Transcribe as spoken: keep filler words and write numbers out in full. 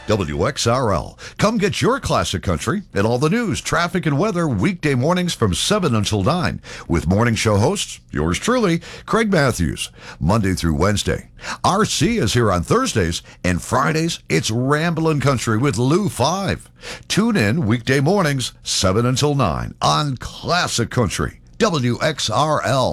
W X R L. Come get your classic country and all the news, traffic, and weather weekday mornings from seven until nine with morning show hosts, yours truly, Craig Matthews, Monday through Wednesday. R C is here on Thursdays, and Fridays, it's Ramblin' Country with Lou five. Tune in weekday mornings, seven until nine on Classic Country, W X R L.